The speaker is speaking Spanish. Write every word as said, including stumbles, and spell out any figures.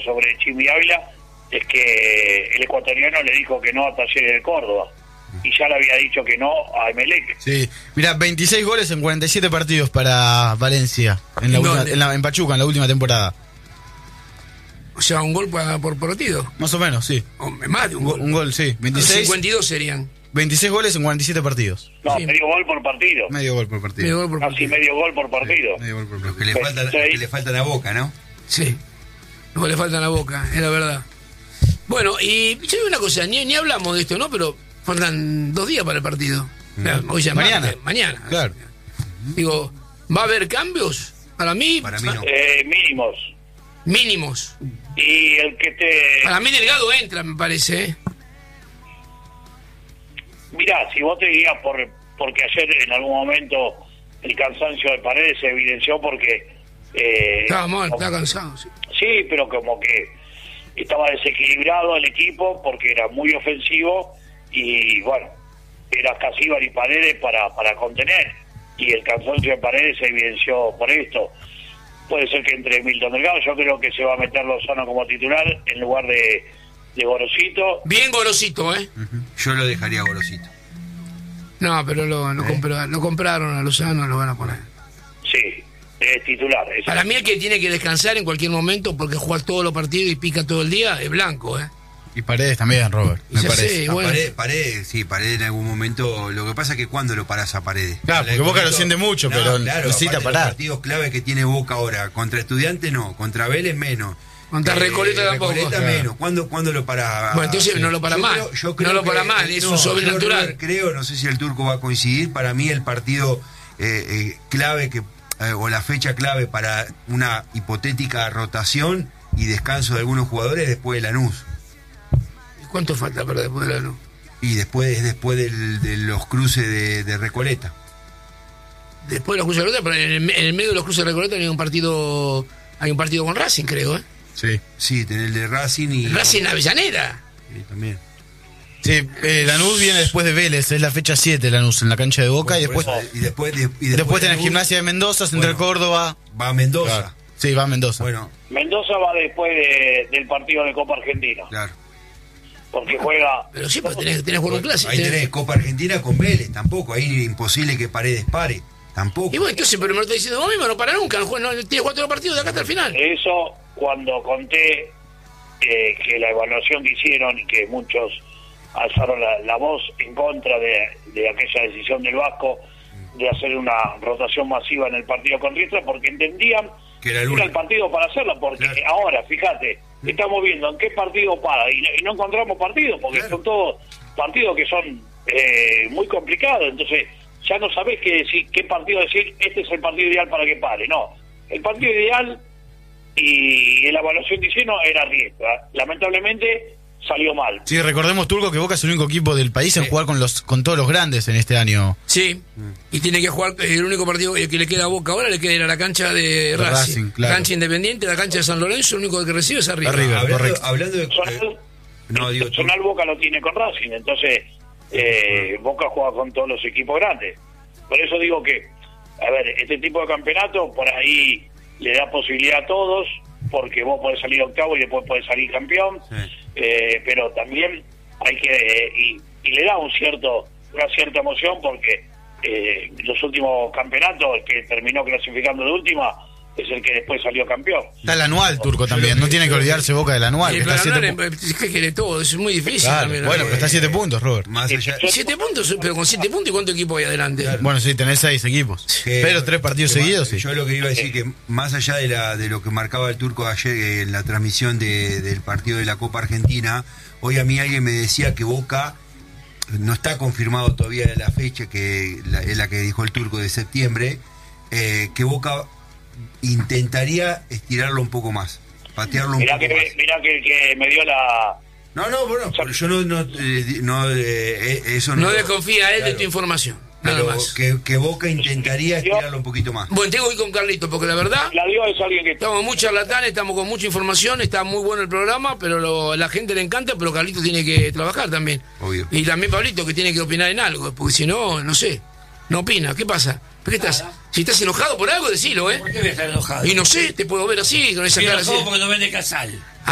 sobre Chimi Ávila es que el ecuatoriano le dijo que no a Talleres de Córdoba y ya le había dicho que no a Emelec. Sí, mira, veintiséis goles en cuarenta y siete partidos para Valencia en, la última, en, la, en Pachuca en la última temporada. O sea, un gol por, por partido. Más o menos, sí. O más de un gol. Un gol, sí. veintiséis, cincuenta y dos serían. veintiséis goles en cuarenta y siete partidos. No, Sí. medio gol por partido. Medio gol por partido. Medio gol por Casi partido. medio gol por partido. Medio gol por Los partido. que le faltan, los que le faltan a Boca, ¿no? Sí. No le falta la boca, es la verdad. Bueno, y yo digo una cosa, ni, ni hablamos de esto, ¿no? Pero faltan dos días para el partido. Mm. Hoy ya Mañana. martes, mañana. Claro. Digo, ¿va a haber cambios? Para mí, Para mí no. Eh, mínimos. mínimos. Y el que te... Para mí Delgado entra, me parece, ¿eh? Mirá, si vos te dirías por, porque ayer en algún momento el cansancio de Paredes se evidenció porque... Eh, Estaba mal, como- estaba cansado. Sí. Sí, pero como que estaba desequilibrado el equipo porque era muy ofensivo y bueno, era Casíbar y Paredes para, para contener y el cansancio de Paredes se evidenció por esto. Puede ser que entre Milton Delgado, yo creo que se va a meter Lozano como titular en lugar de, de Gorosito. Bien Gorosito, ¿eh? Yo lo dejaría a Gorosito. No, pero lo, lo, ¿Eh? compra- lo compraron a Lozano, lo van a poner. Sí, es titular. Es Para mí el que tiene que descansar en cualquier momento porque juega todos los partidos y pica todo el día es Blanco, ¿eh? Y Paredes también, Robert, me Ya parece. sé, A bueno. Paredes, Paredes, sí, Paredes en algún momento. Lo que pasa es que cuando lo parás a Paredes. Claro, porque Boca lo siente mucho, pero necesita aparte, parar. Los partidos clave que tiene Boca ahora. Contra Estudiantes no, contra Vélez menos. Contra Recoleta tampoco. Recoleta Claro. menos. ¿Cuándo, ¿Cuándo lo parás? Bueno, entonces no lo para Yo mal. creo- yo creo No lo para que- mal, es un yo, sobrenatural. Robert, creo, no sé si el Turco va a coincidir. Para mí el partido eh, eh, clave que eh, o la fecha clave para una hipotética rotación y descanso de algunos jugadores después de Lanús. ¿Cuánto falta para después de la luz? Y después después del- de los cruces de, de Recoleta. Después de los cruces de Recoleta, pero en el, en el medio de los cruces de Recoleta hay un partido hay un partido con Racing, creo, ¿eh? Sí. Sí, tener el de Racing y... Racing en Avellaneda. Sí, también. Sí, eh, Lanús viene después de Vélez, es la fecha siete Lanús en la cancha de Boca y después, y después, de- y después, después tenés Lanús, Gimnasia de Mendoza, Central Bueno. Córdoba. va a Mendoza. Claro. Sí, va a Mendoza. Bueno, Mendoza va después de- del partido de Copa Argentina, claro. porque juega... Pero sí, pues tenés, tenés que jugar un clásico. Ahí tenés- tenés Copa Argentina con Vélez, tampoco. Ahí imposible que Paredes pare, tampoco. Y bueno, entonces, pero me lo está diciendo vos mismo, no para nunca, no, juega- no, tiene cuatro partidos de acá hasta el final. Eso cuando conté eh, que la evaluación que hicieron y que muchos alzaron la, la voz en contra de, de aquella decisión del Vasco de hacer una rotación masiva en el partido con Riestra, porque entendían Que era el era único. el partido para hacerlo, porque Claro. ahora, fíjate, estamos viendo en qué partido para y no, y no encontramos partidos, porque Claro. son todos partidos que son eh, muy complicados, entonces ya no sabés qué decir, qué partido decir, este es el partido ideal para que pare, no, el partido ideal y la evaluación que hicieron era Riestra, lamentablemente salió mal. Sí, recordemos, Turco, que Boca es el único equipo del país en jugar con los con todos los grandes en este año. Sí, y tiene que jugar, eh, el único partido que le queda a Boca ahora le queda ir a la cancha de Racing. Racing, claro. Cancha Independiente, la cancha de San Lorenzo, el único que recibe es arriba. Arriba. hablando, correcto. hablando de... Personal, eh, no, digo, personal Boca lo tiene con Racing, entonces eh, Boca juega con todos los equipos grandes. Por eso digo que, a ver, este tipo de campeonato por ahí le da posibilidad a todos, porque vos podés salir octavo y después podés salir campeón, Sí. eh, pero también hay que, eh, y, y le da un cierto una cierta emoción porque eh, los últimos campeonatos, el que terminó clasificando de última, es el que después salió campeón. Está el anual, Turco, también. No tiene que olvidarse Boca del anual, Y que está a para siete ganar, puntos. es que quiere todo, es muy difícil Claro, también. bueno, eh. pero está a siete puntos, Robert. más allá... Siete puntos, pero con siete puntos, ¿y cuánto equipo hay adelante? Bueno, sí, tenés seis equipos. que- Pero tres partidos que más- seguidos, sí. Yo lo que iba a decir que más allá de la de lo que marcaba el Turco ayer eh, en la transmisión de, del partido de la Copa Argentina, hoy a mí alguien me decía que Boca no está confirmado todavía la fecha que la, es la que dijo el Turco de septiembre, eh, que Boca intentaría estirarlo un poco más, patearlo un Mirá poco que, más. mirá que el que me dio la... No, no, bueno, pero yo no, no, eh, no eh, eso no, No desconfía él de claro. tu información, nada Pero más. que, que Boca intentaría estirarlo un poquito más. Bueno, tengo que ir con Carlito, porque la verdad, La dio es alguien que está... estamos muy charlatanes, estamos con mucha información, está muy bueno el programa, pero lo- a la gente le encanta, pero Carlito tiene que trabajar también. Obvio. Y también Pablito, que tiene que opinar en algo, porque si no, no sé, no opina. ¿Qué pasa? ¿Por qué estás? Si estás enojado por algo, decilo, ¿eh? ¿Por qué voy a estar enojado? Y no sé, te puedo ver así, con esa Estoy cara enojado así. porque no vende Casal.